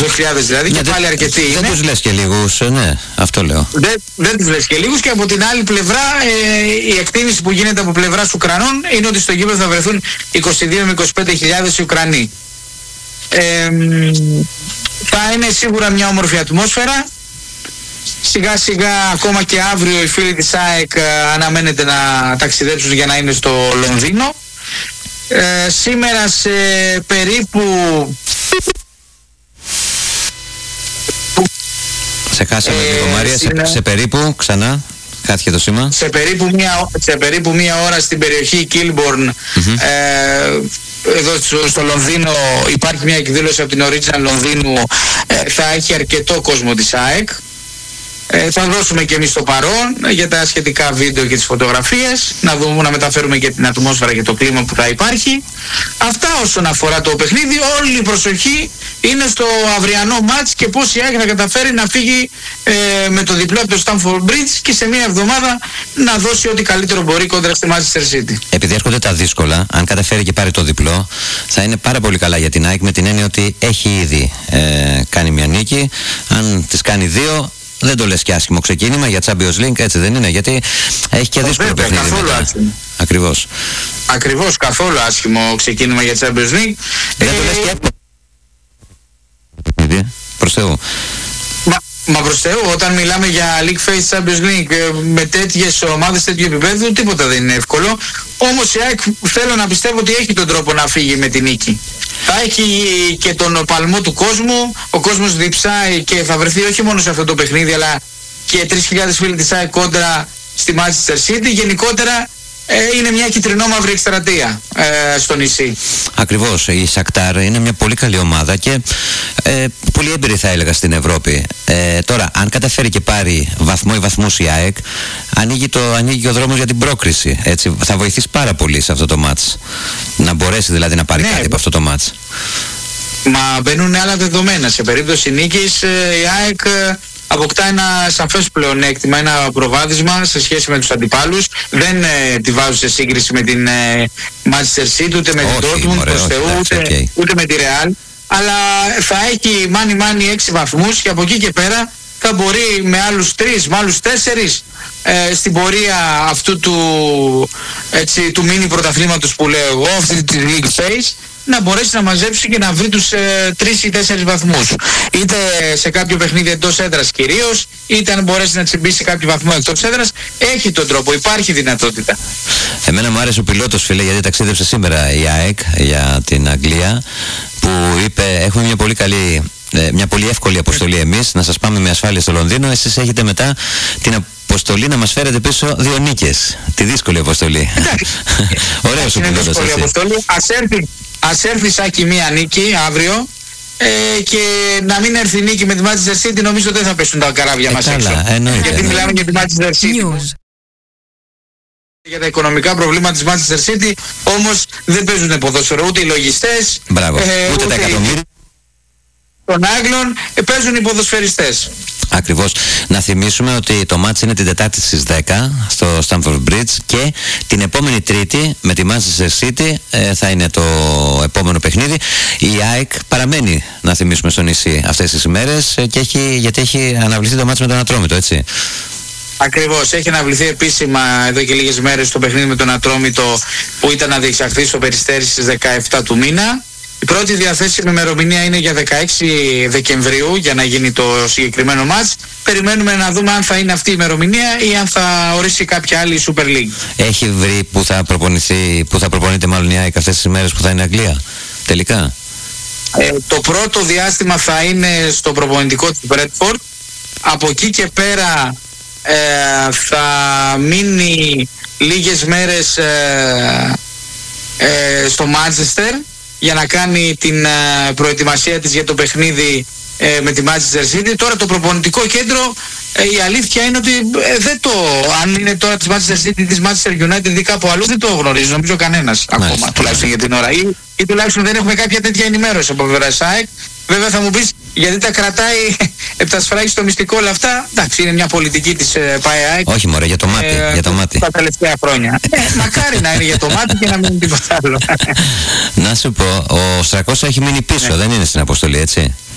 8.000 δηλαδή, και πάλι αρκετοί είναι. Δεν τους λες και λίγους, ναι, αυτό λέω. Δεν τους λες και λίγους, και από την άλλη πλευρά η εκτίμηση που γίνεται από πλευράς Ουκρανών είναι ότι στο γήπεδο θα βρεθούν 22 με 25.000 Ουκρανοί. Θα είναι σίγουρα μια όμορφη ατμόσφαιρα. Σιγά σιγά ακόμα και αύριο οι φίλοι της ΑΕΚ αναμένεται να ταξιδέψουν για να είναι στο Λονδίνο. Σήμερα σε περίπου... Σε χάσαμε λίγο, Μαρία, σε περίπου, ξανά, χάθηκε το σήμα. Σε περίπου μία ώρα στην περιοχή Kilburn, εδώ στο Λονδίνο υπάρχει μια εκδήλωση από την Original Λονδίνου, θα έχει αρκετό κόσμο της ΑΕΚ. Θα δώσουμε και εμείς το παρόν για τα σχετικά βίντεο και τις φωτογραφίες, να μεταφέρουμε και την ατμόσφαιρα και το κλίμα που θα υπάρχει. Αυτά όσον αφορά το παιχνίδι. Όλη η προσοχή είναι στο αυριανό μάτς και πώς η ΑΕΚ θα καταφέρει να φύγει με το διπλό από το Stamford Bridge και σε μια εβδομάδα να δώσει ό,τι καλύτερο μπορεί κόντρα στη Manchester City. Επειδή έρχονται τα δύσκολα, αν καταφέρει και πάρει το διπλό, θα είναι πάρα πολύ καλά για την ΑΕΚ, με την έννοια ότι έχει ήδη κάνει μια νίκη. Αν τις κάνει δύο, δεν το λες και άσχημο ξεκίνημα για Champions League, έτσι δεν είναι? Γιατί έχει και δύσκολο παιχνίδι. Καθόλου άσχημο. Ακριβώς, καθόλου άσχημο ξεκίνημα για Champions League. Δεν το λες και εύκολο. Προς Θεού. Μα προς Θεού, όταν μιλάμε για League Phase Champions League με τέτοιες ομάδες τέτοιου επίπεδου, τίποτα δεν είναι εύκολο. Όμως η ΑΕΚ θέλω να πιστεύω ότι έχει τον τρόπο να φύγει με την νίκη. Θα έχει και τον παλμό του κόσμου, ο κόσμος διψάει και θα βρεθεί όχι μόνο σε αυτό το παιχνίδι, αλλά και 3.000 φίλοι της ΑΕΚ κόντρα στη Manchester City. Γενικότερα είναι μια κυτρινόμαυρη εκστρατεία στο νησί. Ακριβώς, η Σακτάρ είναι μια πολύ καλή ομάδα και πολύ έμπειρη θα έλεγα στην Ευρώπη. Τώρα, αν καταφέρει και πάρει βαθμό ή βαθμούς η ΑΕΚ, ανοίγει ο δρόμος για την πρόκριση. Έτσι, θα βοηθήσει πάρα πολύ σε αυτό το μάτς. Να μπορέσει δηλαδή να πάρει κάτι από αυτό το μάτς. Μα μπαίνουν άλλα δεδομένα. Σε περίπτωση νίκης η ΑΕΚ αποκτά ένα σαφές πλεονέκτημα, ένα προβάδισμα σε σχέση με τους αντιπάλους. Δεν τη βάζω σε σύγκριση με την Manchester City, ούτε με την Dortmund, προς Θεού, ούτε με τη Real. Αλλά θα έχει μάνι 6 βαθμούς και από εκεί και πέρα θα μπορεί με άλλους 3, με άλλους 4 στην πορεία αυτού του μίνι πρωταθλήματος που λέω εγώ, αυτή τη League Phase, να μπορέσει να μαζέψει και να βρει τους 3 ή 4 βαθμούς. Είτε σε κάποιο παιχνίδι εντός έδρας κυρίως, είτε αν μπορέσει να τσιμπήσει κάποιο βαθμό εκτός έδρας, έχει τον τρόπο, υπάρχει δυνατότητα. Εμένα μου άρεσε ο πιλότος, φίλε, γιατί ταξίδεψε σήμερα η ΑΕΚ για την Αγγλία, που είπε έχουμε μια πολύ εύκολη αποστολή εμείς, να σας πάμε με ασφάλεια στο Λονδίνο, εσείς έχετε μετά την αποστολή να μας φέρετε πίσω 2 νίκες. Τη δύσκολη αποστολή. Ωραίος ο πιλότος. Ας έρθει Σάκη μία νίκη αύριο και να μην έρθει η νίκη με τη Manchester City, νομίζω δεν θα πέσουν τα καράβια μας έξω. Γιατί μιλάμε για τη Manchester City. Για τα οικονομικά προβλήματα της Manchester City, όμως δεν παίζουν ποδόσφαιρο ούτε οι λογιστές, ούτε τα εκατομμύρια των Άγγλων, παίζουν οι ποδοσφαιριστές. Ακριβώς. Να θυμίσουμε ότι το μάτς είναι την Τετάρτη στις 10 στο Stamford Bridge και την επόμενη Τρίτη με τη Manchester City θα είναι το επόμενο παιχνίδι. Η ΑΕΚ παραμένει, να θυμίσουμε, στο νησί αυτές τις ημέρες γιατί έχει αναβληθεί το μάτς με τον Ατρόμητο, έτσι. Ακριβώς, έχει αναβληθεί επίσημα εδώ και λίγες μέρες το παιχνίδι με τον Ατρόμητο που ήταν να διεξαχθεί στο Περιστέρι στις 17 του μήνα. Η πρώτη διαθέσιμη ημερομηνία είναι για 16 Δεκεμβρίου για να γίνει το συγκεκριμένο μάτς. Περιμένουμε να δούμε αν θα είναι αυτή η ημερομηνία ή αν θα ορίσει κάποια άλλη Super League. Έχει βρει που θα προπονείται μάλλον η ΑΕΚ αυτές τις ημέρες που θα είναι Αγγλία, τελικά? Το πρώτο διάστημα θα είναι στο προπονητικό της Bradford. Από εκεί και πέρα θα μείνει λίγες μέρες στο Manchester για να κάνει την προετοιμασία της για το παιχνίδι με τη Manchester City. Τώρα το προπονητικό κέντρο, η αλήθεια είναι ότι αν είναι τώρα της Manchester City, της Manchester United ή κάπου αλλού, δεν το γνωρίζει νομίζω κανένας ακόμα, τουλάχιστον για την ώρα. Ή τουλάχιστον δεν έχουμε κάποια τέτοια ενημέρωση από πλευρά ΑΕΚ. Βέβαια θα μου πεις γιατί τα κρατάει επτασφράγει στο μυστικό όλα αυτά. Εντάξει, είναι μια πολιτική της ΠΑΕΑΕΚ. Όχι μωρέ, για το μάτι, για το μάτι. Τα τελευταία χρόνια. Μακάρι να είναι για το μάτι και να μην είναι τίποτα άλλο. Να σου πω, ο Στρακός έχει μείνει πίσω, δεν είναι στην αποστολή, έτσι?